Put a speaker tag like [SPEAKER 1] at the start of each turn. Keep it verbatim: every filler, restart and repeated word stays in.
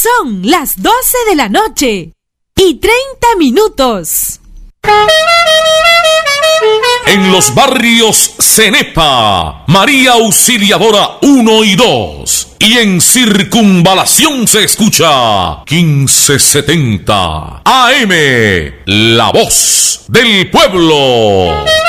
[SPEAKER 1] Son las doce de la noche y treinta minutos.
[SPEAKER 2] En los barrios Cenepa, María Auxiliadora uno y dos. Y en Circunvalación se escucha quince setenta A M, La Voz del Pueblo.